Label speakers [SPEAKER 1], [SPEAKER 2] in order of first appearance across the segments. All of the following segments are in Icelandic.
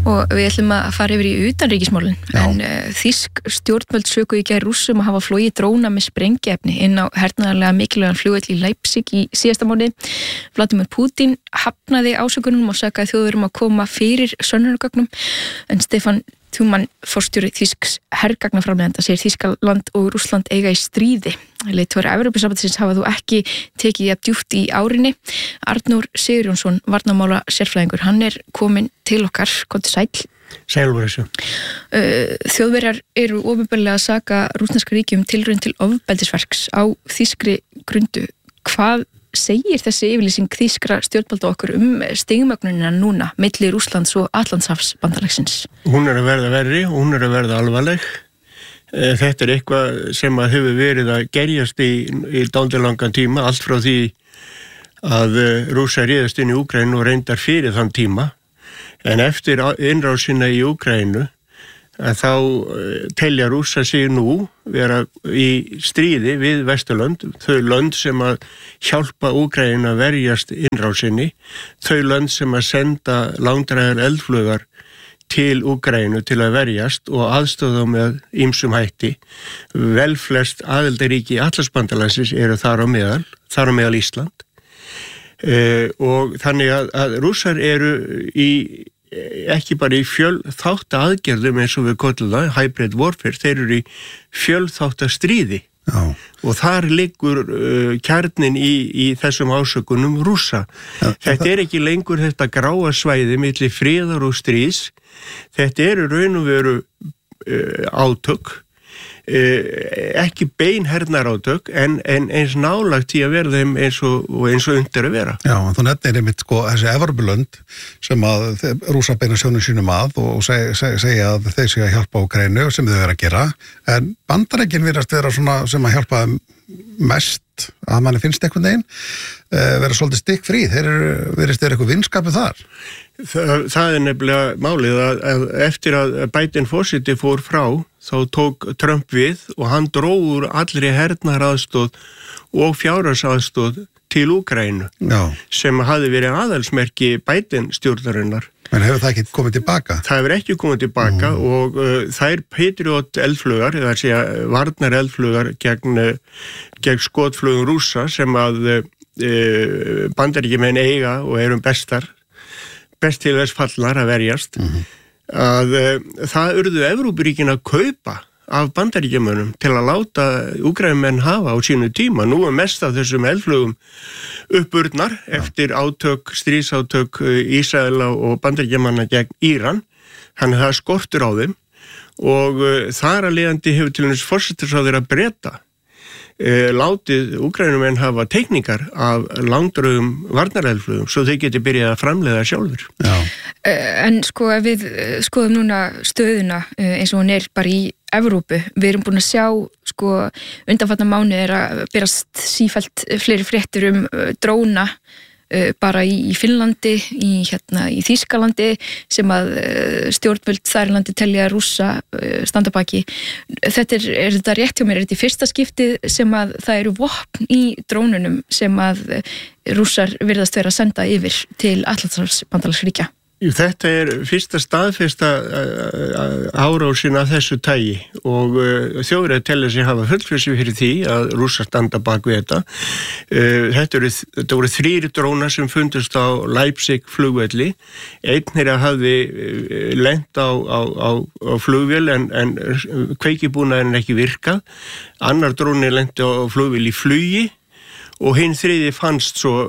[SPEAKER 1] Og við ætlum að fara yfir í utanríkismálin, en þýsk stjórnvöld söku í gær Rússum að hafa flogið dróna með sprengiefni inn á hernaðarlega mikilvægan flugvöll í Leipzig í síðasta mánuði. Vladimir Putin hafnaði ásökunum og sakaði Þjóðverjum að koma fyrir sönnunargögnum, en Stefan Thumann, forstjóri þýsks hergagnaframleiðanda, segir Þýskaland og Rússland eiga í stríði. Leiðtogar Evrópusambandsins hafa þó ekki tekið jafn djúpt í árinni. Arnór Sigurjónsson, varnarmála sérfræðingur, hann kominn til okkar. Komdu sæll.
[SPEAKER 2] Sælverðisum.
[SPEAKER 1] Þjóðverjar eru opinberlega að saka rússneska ríki tilraun til ofbeldisverks á þýskri grundu. Hvað segir þessi yfirlýsing þýskra stjórnvalda okkur stigmögnunina núna milli Rússlands og Atlantshafsbandalagsins?
[SPEAKER 2] Hún að verða verri, hún að verða alvarleg. Þetta eitthvað sem að hefur verið að gerjast í dálítið tíma, allt frá því að Rússar réðast inn í Úkraínu og reyndar fyrir þann tíma. En eftir innrásina í Úkraínu að þá telja Rússar sig nú vera í stríði við Vesturlönd, þau lönd sem að hjálpa Úkraínu að verjast innrásinni, þau lönd sem að senda langdrægar eldflaugar til Úkraínu til að verjast og aðstoða með ýmsum hætti. Velflest aðildarríki Atlantshafsbandalagsins eru þar á meðal Ísland. Og þannig að Rússar eru ekki bara í fjölþátta aðgerðum eins og við köllum það, hybrid warfare, þeir eru í fjölþátta stríði. Já. Og þar liggur kjarnin í þessum ásökunum Rússa. Já, þetta ekki lengur þetta gráa svæði milli friðar og stríðs. Þetta eru raun og veru átök, ekki bein hernaðarátök en eins nálagt í að vera þeim eins og undir að vera.
[SPEAKER 3] Já, þú nefnir einmitt þessi Evrópulönd sem að Rússar beina sjónum sínum að og segja að þeir séu að hjálpa Úkraínu sem þau eru að gera, en Bandaríkin virðast vera svona sem að hjálpa mest að manni finnst einhvern veginn vera svolítið stikkfrí, virðist þeir eitthvað vinskapið þar?
[SPEAKER 2] Það nefnilega málið að eftir að Biden forseti fór frá þá tók Trump við og hann dró úr allri hernaðaraðstoð og fjárhagsaðstoð til Úkraínu sem hafði verið aðalsmerki Biden stjórnarinnar.
[SPEAKER 3] En hefur það ekki komið tilbaka?
[SPEAKER 2] Það hefur ekki komið tilbaka og þær Patriot eldflugar, það að segja varnar eldflugar gegn skotflugum Rússa sem að Bandaríkjamenn eiga og erum best til þess fallnar að verjast, að það urðu Evrópuríkin að kaupa af Bandaríkjamönnum til að láta Úkraínumenn hafa á sínu tíma. Nú mest af þessum eldflugum uppurnar eftir stríðsátök Ísraela og Bandaríkjamanna gegn Íran, þannig það skortur á þeim og þar að leiðandi hefur til þess forsætisráðherra Breta látið Úkraínumenn hafa teikningar af langdrögum varnareldflugum svo þau geti byrjað að framleiða sjálfur.
[SPEAKER 1] Já. En sko ef við skoðum núna stöðuna eins og hún bara í Evrópu, við erum búin að sjá sko undanfarna mánuði að berast sífellt fleiri fréttir dróna bara í Finnlandi, í Þýskalandi sem að stjórnvöld þar í landi telja Rússa standa baki. Þetta er þetta rétt hjá mér, þetta fyrsta skiptið sem að það eru vopn í drónunum sem að Rússar virðast vera að senda yfir til Atlantshafsbandalagsríkja.
[SPEAKER 2] Þetta fyrsta staðfesta árásin af þessu tagi og Þjóðverjar telja sig hafa fullvissu fyrir því að Rússar standa bak við þetta. Þetta voru 3 drónar sem fundust á Leipzig flugvelli. Einn þeirra hafði lent á flugvél en kveikibúnaðurinn ekki virkað. Annar dróni lenti á flugvél í flugi og hinn þriði fannst svo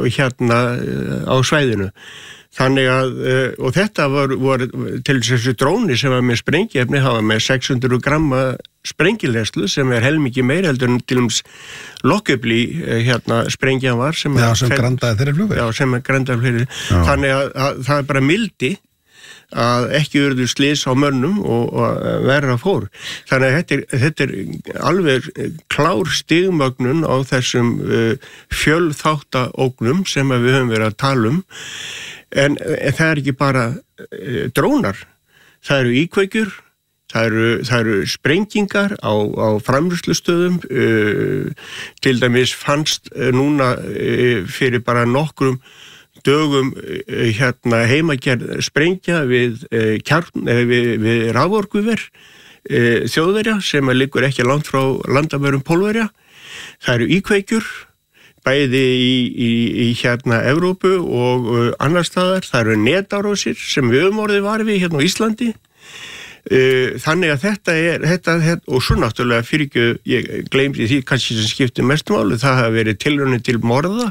[SPEAKER 2] á svæðinu. Þannig að, og þetta var til þessu dróni sem var með sprengiefni, hafa með 600 gramma sprengileslu sem helmingi meira heldur en til Lockheedly sprengjan var sem
[SPEAKER 3] grandaði þeirri flugvél.
[SPEAKER 2] Já, sem grandaði þeirri. Þannig að það bara mildi að ekki urðu slys á mönnum og verra fór. Þannig að þetta alveg klár stigmögnun á þessum fjölþáttaógnum sem við höfum verið að tala en það ekki bara drónar. Það eru íkveikjur, það eru sprengingar á framleiðslustöðum, til dæmis fannst núna fyrir bara nokkrum dögum heimagerð sprengja við raforkuver Þjóðverja sem liggur ekki langt frá landamærum Pólverja. Það eru íkveikjur bæði í Evrópu og annar staðar. Það eru netárásir sem við höfum orðið var við hérna á Íslandi. Þannig að þetta og svo náttúrulega ég gleymdi því kannski sem skiptir mestu máli, það hafa verið tilraunir til morða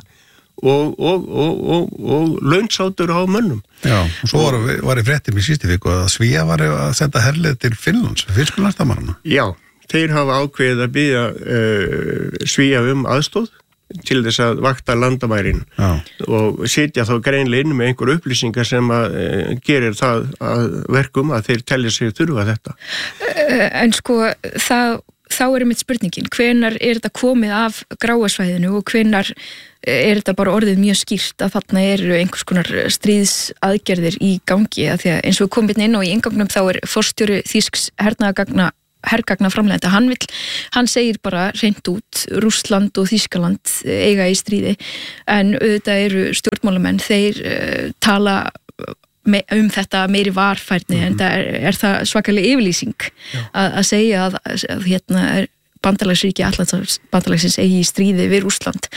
[SPEAKER 2] og launsátur á mönnum.
[SPEAKER 3] Já, og svo var í fréttum í síðustu viku að Svía var að senda herlið til Finnlands, finnsku landamærana.
[SPEAKER 2] Já, þeir hafa ákveðið að biðja Svía aðstóð til þess að vakta landamærin. Já. Og sitja þá greinlega inn með einhver upplýsingar sem að gerir það að verkum að þeir telja sig þurfa þetta.
[SPEAKER 1] En sko, þá mitt spurningin, hvenær þetta komið af gráasvæðinu og hvenær þetta bara orðið mjög skýrt að þarna eru einhvers konar stríðsaðgerðir í gangi, að því að eins og við komum inn á í inngangnum þá forstjóri þýsks hergagnaframleiðenda, hann segir bara hreint út, Rússland og Þýskaland eiga í stríði, en auðvitað eru stjórnmálamenn, þeir tala þetta meiri varfærni, en það svakalega yfirlýsing að segja að bandalagsríki Atlantshafsbandalagsins eigi í stríði við Rússland.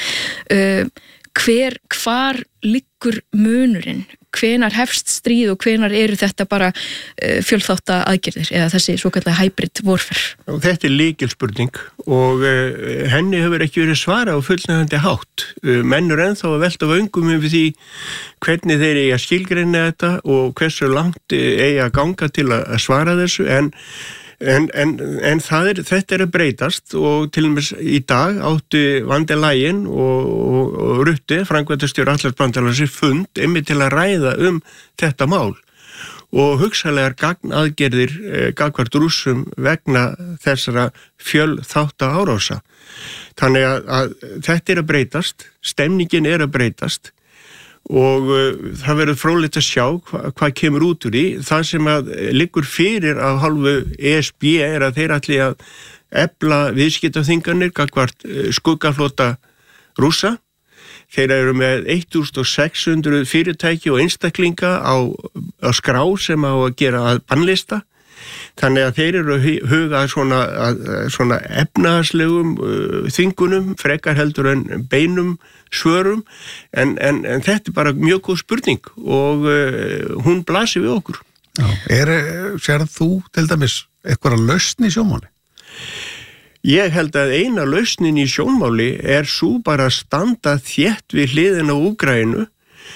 [SPEAKER 1] Hvar liggur munurinn? Hvenar hefst stríð og hvenar eru þetta bara fjölþátta aðgerðir eða þessi svokallega hybrid warfare?
[SPEAKER 2] Þetta lykilspurning og henni hefur ekki verið svara á fullnægjandi hátt. Menn eru ennþá að velta vöngum yfir því hvernig þeir eigi að skilgreina þetta og hversu langt eigi að ganga til að svara þessu, en þetta að breytast og til og með í dag áttu van der Leyen og Rutte, framkvæmdastjóri Atlantshafsbandalagsins, fund einmitt til að ræða þetta mál og hugsanlegar gagnaðgerðir gagnvart Rússum vegna þessara fjölþátta árása. Þannig að þetta að breytast, stemningin að breytast og það verður fróðlegt að sjá hvað kemur út úr því. Það sem að liggur fyrir af hálfu ESB að þeir ætli að efla viðskiptaþvinganir gagnvart skuggaflota Rússa. Þeir eru með 1600 fyrirtæki og einstaklinga á skrá sem á að gera að bannlista. Þannig að þeir eru hugað svona efnahagslegum þvingunum, frekar heldur en beinum svörum, en þetta bara mjög góð spurning og hún blasir við okkur.
[SPEAKER 3] Já. Sérð þú til dæmis eitthvað lausn í sjónmáli?
[SPEAKER 2] Ég held að eina lausnin í sjónmáli svo bara að standa þétt við hliðina á Úkraínu,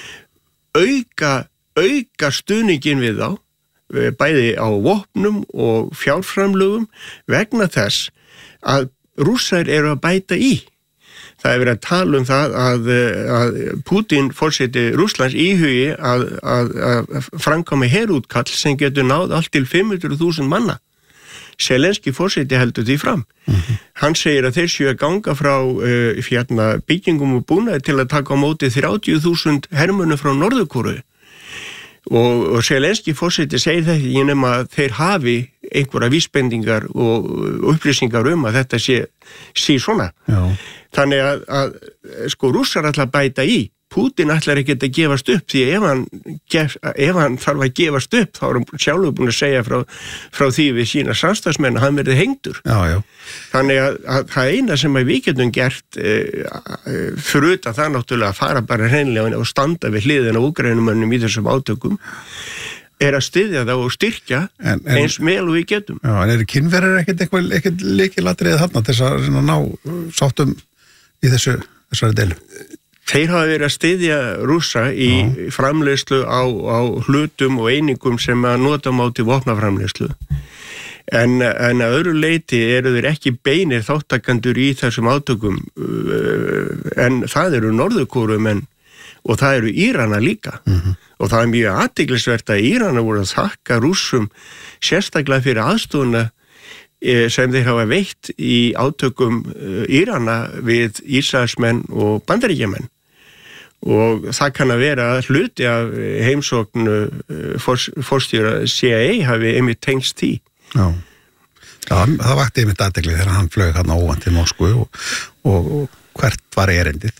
[SPEAKER 2] auka stuðningin við þá, bæði á vopnum og fjárframlögum vegna þess að Rússar eru að bæta í. Það verið að tala það að Putin, forseti Rússlands, íhugi að framkvæma herútkall sem getur náð allt til 500.000 manna. Zelenski forseti heldur því fram. Hann segir að þeir séu að ganga frá byggingum og búnaði til að taka á móti 30.000 hermönnum frá Norður-Kóreu. Og Zelenski forseti segir þetta ekki nema að þeir hafi einhverja vísbendingar og upplýsingar að þetta sé svona. Já. Þannig að sko Rússar ætla að bæta í. Putin ætlar ekki að gefast upp, því ef hann þarf að gefast upp þá hann sjálfur búin að segja frá því við sína samstarfsmenn að hann verði hengdur. Já. Þannig að það eina sem við getum gert fyrir utan það náttúrulega að fara bara hreinlega og standa við hliðina á Úkraínumönnum í þessum átökum að styðja það og styrkja eins vel og við getum.
[SPEAKER 3] Já, en kynverir ekkert lykilatriði þarna til að ná sáttum í þessari deilu?
[SPEAKER 2] Þeir hafa verið að styðja Rússa í framleiðslu á hlutum og einingum sem að nota máti vopnaframleiðslu. En að öðru leyti eru þeir ekki beinir þáttakandur í þessum átökum, en það eru Norður-Kóreumenn og það eru Írana líka. Og það mjög athyglisvert að Írana voru að þakka Rússum sérstaklega fyrir aðstofuna sem þeir hafa veitt í átökum Írana við Ísraelsmenn og Bandaríkjamenn. Og það kann að vera að hluti af heimsókn forstjóra CIA hafi einmitt tengst því.
[SPEAKER 3] Já, það vakti einmitt athygli þegar hann flög hann óvænt til Moskvu og hvert var erindið?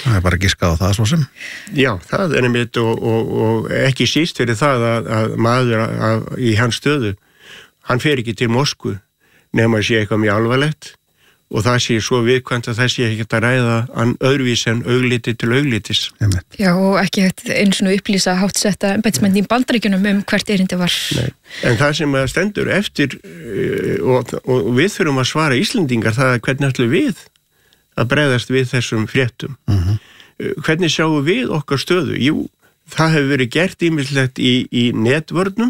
[SPEAKER 3] Það bara giska á það svo sem.
[SPEAKER 2] Já, það einmitt og ekki síst fyrir það að maður í hans stöðu, hann fer ekki til Moskvu nema að sé eitthvað mjög alvarlegt og það sé svo viðkvæmt að það sé ekki að ræða öðruvís en augliti til auglitis.
[SPEAKER 1] Já, og ekki hægt eins og upplýsa háttsetta embættismenn í Bandaríkjunum hvert erindi var.
[SPEAKER 2] Nei. En það sem stendur eftir og við þurfum að svara Íslendingar það hvernig ætlum við að bregðast við þessum fréttum. Hvernig sjáum við okkar stöðu? Jú, það hefur verið gert ýmislegt í netvörnum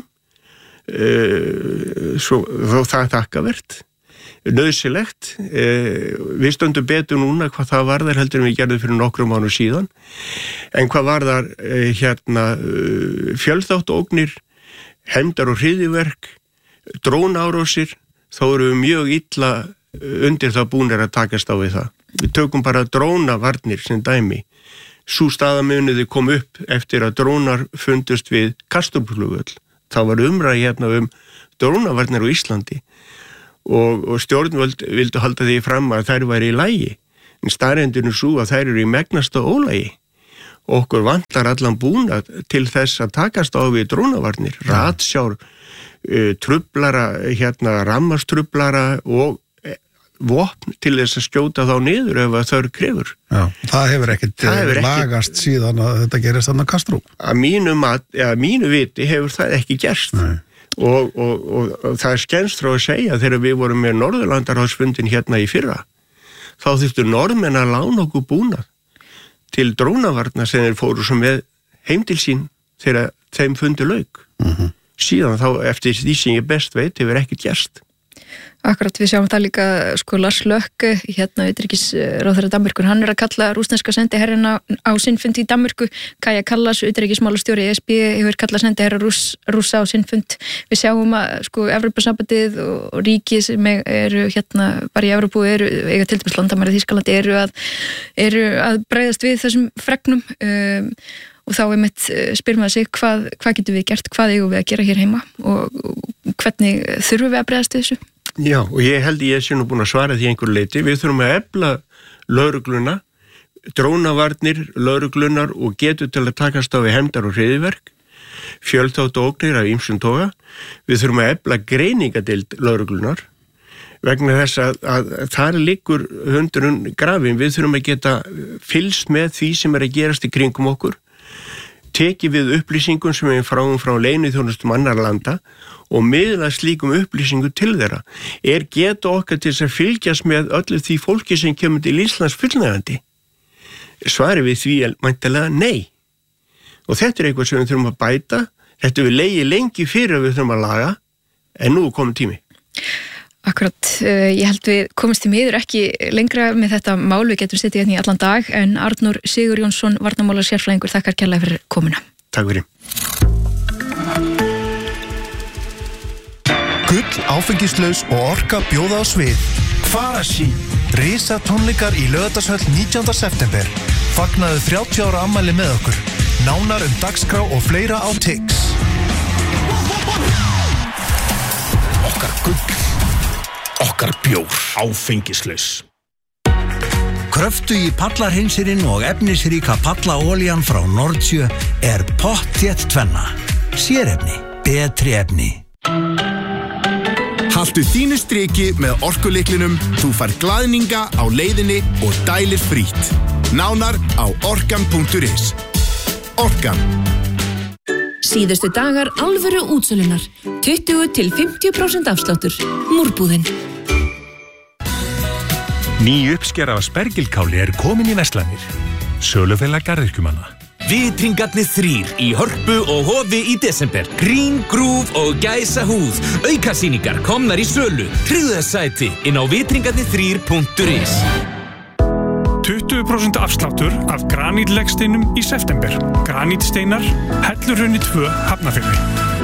[SPEAKER 2] svo það er þakkavert. Nauðsynlegt. Við stöndum betur núna hvað það varðar heldur en við gerðum fyrir nokkrum mánuðum síðan. En hvað varðar fjölþáttaógnir, hefndar og hryðjuverk, drónárásir, þá erum við mjög illa undir það búnir að takast á við það. Við tökum bara drónavarnir sem dæmi. Sú staðamuniði kom upp eftir að drónar fundust við Kastrup-flugvöll. Það var umræða drónavarnir á Íslandi. Og stjórnvöld vildu halda því fram að þær væri í lagi. En staðreyndin svo að þær eru í megnasta ólagi. Okkur vantar allan búnað til þess að takast á við drónavarnir, ratsjár, truflara, rammarstruflara og vopn til þess að skjóta þá niður ef að þau krefur.
[SPEAKER 3] Já, það hefur ekkert lagast síðan að þetta gerist þarna Kastrup.
[SPEAKER 2] Að mínu viti hefur það ekki gerst. Nei. Og það er skemmst frá að segja þegar við vorum með Norðurlandaráðsfundin hérna í fyrra þá þurftu Norðmenn að lána okkur búnað til drónavarna sem þeir fóru sem með heim til sín þegar þeim fundi lauk. Síðan þá eftir því sem ég best veit hefur ekkert gerst.
[SPEAKER 1] Akkurat, við sjáum það líka, Lars Løkke, utanríkisráðherra Danmerkur, hann að kalla rússneska sendiherrana á sinn fund í Danmörku. Kaja Kallas, utanríkismálastjóri ESB, hefur kallað sendiherra Rússa á sinn fund. Við sjáum að, Evrópusambandið og ríki sem eru bara í Evrópu, eiga til dæmis landamæri Þýskalandi, eru að bregðast við þessum fregnum. Og þá spyr maður sig hvað getum við gert, hvað eigum við að gera hér heima og hvernig þurfum við að bregðast við þessu?
[SPEAKER 2] Já, og ég held ég sé nú búin að svara því einhver leiti. Við þurfum að efla lögregluna, drónavarnir, lögreglunar og getur til að takast á við hefndar og hryðjuverk, fjölþáttaógnir af ýmsum toga. Við þurfum að efla greiningadeild lögreglunar vegna þess að þar liggur hundurinn grafin. Við þurfum að geta fylgst með því sem að gerast í kringum okkur, tekið við upplýsingum sem við fáum frá leyniþjónustum annar landa og miðla slíkum upplýsingum til þeirra. Geta okkar til þess að fylgjast með öllu því fólki sem kemur til Íslands fullnægjandi? Svari við því mæntalega nei. Og þetta eitthvað sem við þurfum að bæta. Þetta við legið lengi fyrir að við þurfum að laga, en nú komum tími.
[SPEAKER 1] Akkurat, ég held við komumst í miður ekki lengra með þetta mál, við getum sittið hérna í allan dag, en Arnór Sigurjónsson, varnarmálar sérfræðingur, þakkar kærlega fyrir komuna.
[SPEAKER 2] Takk fyrir.
[SPEAKER 4] Gull, áfengislaus og orka bjóða á svið. Kvarasi, risa tónleikar í Laugardalshöll 19. september. Fagnaðu 30 ára afmæli með okkur. Nánar dagskrá og fleira á Tix.
[SPEAKER 5] Okkar gull. Okkar bjór, áfengislaus.
[SPEAKER 6] Kröftu í pallarhinsirinn og efnisríka pallaolían frá Nordsjö pottþétt tvenna. Sérefni, betri efni.
[SPEAKER 5] Haltu þínu striki með orkulyklinum, þú fær glaðninga á leiðinni og dælir frítt. Nánar á orkan.is. Orkan.
[SPEAKER 7] Síðustu dagar alvöru útsölunar. 20-50% afsláttur. Múrbúðin.
[SPEAKER 8] Ný uppskera af spergilkáli komin í verslanir. Sölufélag garðyrkjumanna.
[SPEAKER 9] Vitringarnir 3 í Hörpu og Hofi í desember. Grín, grúf og gæsa húð. Aukasýningar komnar í sölu. Tryggðu þess sæti inn á vitringarnir3.is.
[SPEAKER 8] 20% afsláttur af granítlegsteinum í september. Granítsteinar, Hellurhrauni 2, Hafnarfirði.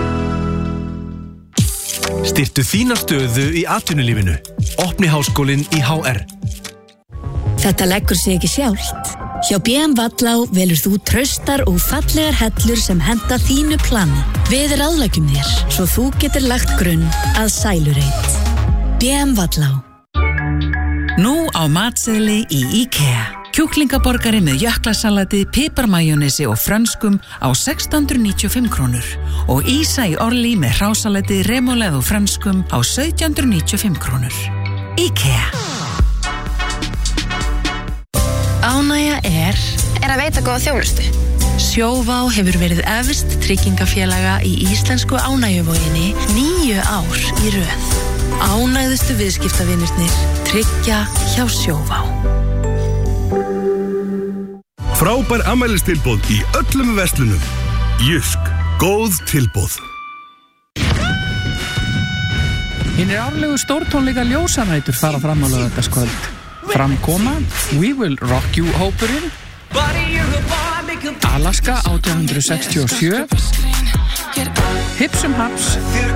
[SPEAKER 4] Styrktu þína stöðu í atvinnulífinu. Opni háskólinn í HR.
[SPEAKER 7] Þetta leggur sig ekki sjálft. Hjá BM Vallá velur þú traustar og fallegar hellur sem henta þínu plani. Við ráðleggjum þér, svo þú getur lagt grunn að sælureit. BM Vallá.
[SPEAKER 10] Nú á matseðli í IKEA. Kjúklingaborgari með jöklasalati, piparmajónesi og frönskum á 1695 krónur og ísa í orli með hrásalati, remoulade og frönskum á 1795 krónur. IKEA.
[SPEAKER 11] Ánægja er að veita góða þjónustu. Sjóvá hefur verið efst tryggingafélaga í íslensku ánægjuvoginni 9 ár í röð. Ánægðustu viðskiptavinirnir tryggja hjá Sjóvá.
[SPEAKER 12] Frábær afmælistilboð í öllum verslunum. Jysk, góð tilboð.
[SPEAKER 13] Hinir árlegu stórtónleika ljósanætur fara fram á laugardagskvöld. Framkoma We Will Rock You hópurinn, Alaska 1867, Hipsum Haps,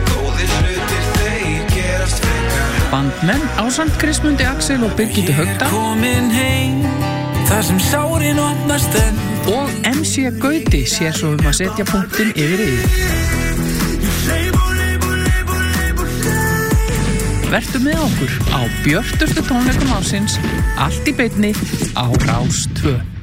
[SPEAKER 13] Bandmenn ásamt Kristmundi Axel og Birgittu Högda og MC Gauti sér svo að setja punktinn yfir Vertu með okkur á björtustu tónleikum ársins, allt í beinni á Rás 2.